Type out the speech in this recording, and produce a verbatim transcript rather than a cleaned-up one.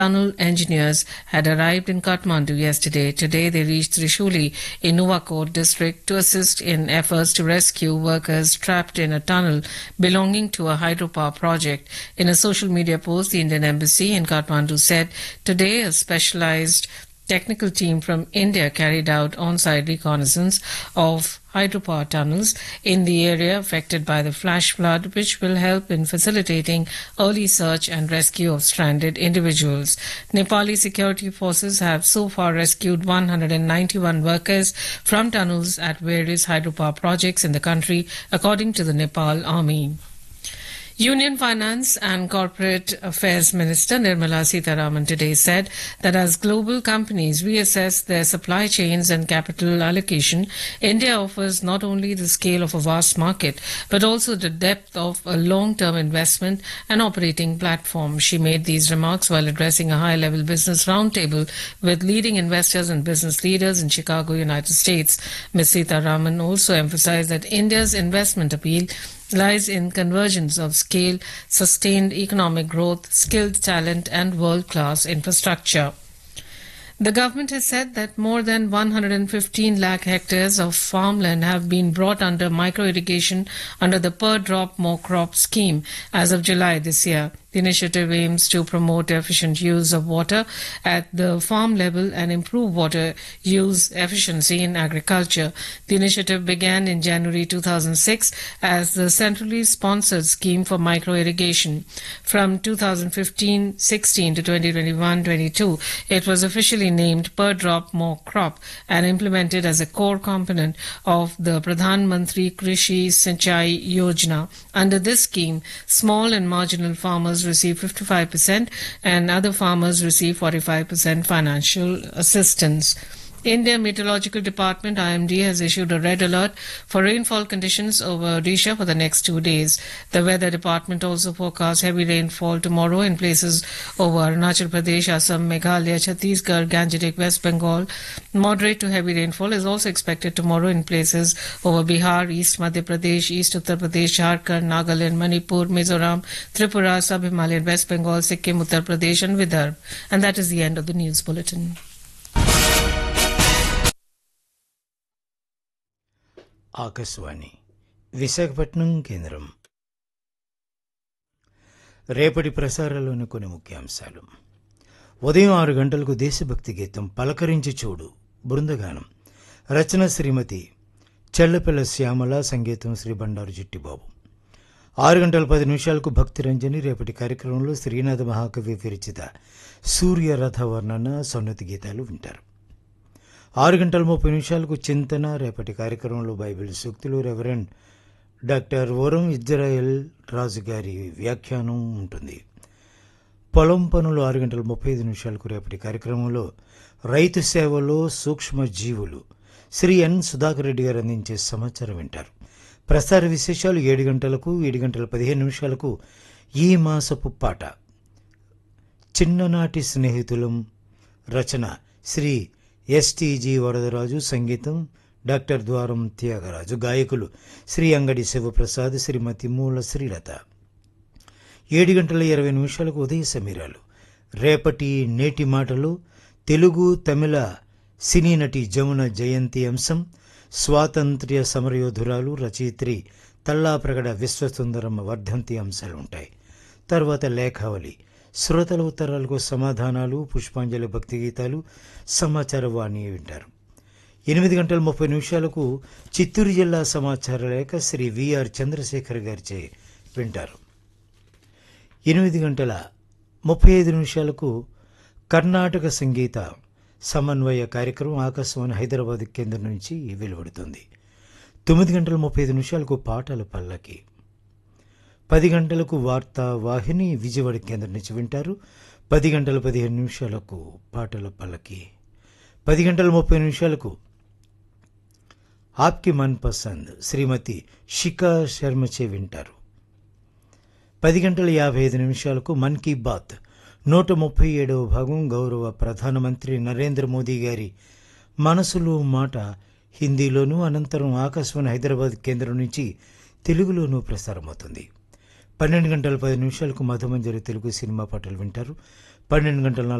Tunnel engineers had arrived in Kathmandu yesterday. Today they reached Trishuli in Nuwakot district to assist in efforts to rescue workers trapped in a tunnel belonging to a hydropower project. In a social media post, the Indian Embassy in Kathmandu said today a specialized technical team from India carried out on-site reconnaissance of hydropower tunnels in the area affected by the flash flood, which will help in facilitating early search and rescue of stranded individuals. Nepali security forces have so far rescued one hundred ninety-one workers from tunnels at various hydropower projects in the country, according to the Nepal Army. Union Finance and Corporate Affairs Minister Nirmala Sitharaman today said that as global companies reassess their supply chains and capital allocation, India offers not only the scale of a vast market, but also the depth of a long-term investment and operating platform. She made these remarks while addressing a high-level business roundtable with leading investors and business leaders in Chicago, United States. Miz Sitharaman also emphasized that India's investment appeal lies in convergence of scale, sustained economic growth, skilled talent and world-class infrastructure. The government has said that more than one hundred fifteen lakh hectares of farmland have been brought under micro-irrigation under the Per Drop More Crop scheme as of July this year. The initiative aims to promote efficient use of water at the farm level and improve water use efficiency in agriculture. The initiative began in January two thousand six as the centrally sponsored scheme for micro-irrigation. From two thousand fifteen sixteen to twenty twenty-one twenty-two, it was officially named Per Drop More Crop and implemented as a core component of the Pradhan Mantri Krishi Sinchai Yojana. Under this scheme, small and marginal farmers receive fifty-five percent and other farmers receive forty-five percent financial assistance. India Meteorological Department I M D has issued a red alert for rainfall conditions over Odisha for the next two days. The weather department also forecasts heavy rainfall tomorrow in places over Arunachal Pradesh, Assam, Meghalaya, Chhattisgarh, Gangetic, West Bengal. Moderate to heavy rainfall is also expected tomorrow in places over Bihar, East Madhya Pradesh, East Uttar Pradesh, Jharkhand, Nagaland, Manipur, Mizoram, Tripura, Sub-Himalayan, West Bengal, Sikkim, Uttar Pradesh and Vidarbha. And that is the end of the news bulletin. Akashvani Visakhapatnam కేంద్రం. రేపటి ప్రసారాల్లోని కొన్ని ముఖ్యాంశాలు. ఉదయం ఆరు గంటలకు దేశభక్తి గీతం పలకరించి చూడు బృందగానం, రచన శ్రీమతి చెల్లపిల్ల శ్యామల, సంగీతం శ్రీ బండారు చిట్టిబాబు. ఆరు గంటల పది నిమిషాలకు భక్తి రంజని. రేపటి కార్యక్రమంలో శ్రీనాథ మహాకవి విరచిత సూర్యరథ వర్ణన సన్నతి గీతాలు వింటారు. ఆరు గంటల ముప్పై నిమిషాలకు చింతన. రేపటి కార్యక్రమంలో బైబిల్ సూక్తులు, రెవరెండ్ డాక్టర్ వరం ఇజ్రాయెల్ రాజు గారి వ్యాఖ్యానం ఉంటుంది. పొలం పనులు ఆరు గంటల ముప్పై ఐదు నిమిషాలకు. రేపటి కార్యక్రమంలో రైతు సేవలో సూక్ష్మ జీవులు శ్రీ ఎన్ సుధాకర్ రెడ్డి గారు అందించే సమాచారం వింటారు. ప్రసార విశేషాలు ఏడు గంటలకు. ఏడు గంటల పదిహేను నిమిషాలకు ఈ మాసపు పాట చిన్ననాటి స్నేహితులం, రచన శ్రీ ఎస్టీజీ వరదరాజు, సంగీతం డాక్టర్ ద్వారం త్యాగరాజు, గాయకులు శ్రీ అంగడి శివప్రసాద్, శ్రీమతి మూల శ్రీలత. ఏడు గంటల ఇరవై నిమిషాలకు ఉదయ సమీరాలు. రేపటి నేటి మాటలు తెలుగు తమిళ సినీ నటి జమున జయంతి అంశం, స్వాతంత్ర్య సమరయోధురాలు రచయిత్రి తల్లాప్రగడ విశ్వసుందరమ్మ వర్ధంతి అంశాలు ఉంటాయి. తర్వాత లేఖావళి, శ్రోతల ఉత్తరాలకు సమాధానాలు, పుష్పాంజలి భక్తి గీతాలు, సమాచార వాణి వింటారు. ఎనిమిది గంటల ముప్పై నిమిషాలకు చిత్తూరు జిల్లా సమాచార లేఖ శ్రీ విఆర్ చంద్రశేఖర్ గారిచే వింటారు. ఎనిమిది గంటల ముప్పై ఐదు నిమిషాలకు కర్ణాటక సంగీత సమన్వయ కార్యక్రమం ఆకాశవాణి హైదరాబాద్ కేంద్రం నుంచి వెలువడుతుంది. తొమ్మిది గంటల ముప్పై ఐదు నిమిషాలకు పాటల పల్లకి. పది గంటలకు వార్తా వాహిని విజయవాడ కేంద్రం నుంచి వింటారు. పది గంటల పదిహేను నిమిషాలకు పాటల పల్లకి. పది గంటల ముప్పై నిమిషాలకు ఆప్కి మన్ పసంద్ శ్రీమతి షికా శర్మచే వింటారు. పది గంటల యాభై ఐదు నిమిషాలకు మన్ కీ బాత్ నూట ముప్పై ఏడవ భాగం గౌరవ ప్రధానమంత్రి నరేంద్ర మోదీ గారి మనసులో మాట హిందీలోనూ, అనంతరం ఆకాశవాణి హైదరాబాద్ కేంద్రం నుంచి తెలుగులోనూ ప్రసారమవుతుంది. పన్నెండు గంటల పది నిమిషాలకు మధుమంజరి తెలుగు సినిమా పాటలు వింటారు. పన్నెండు గంటల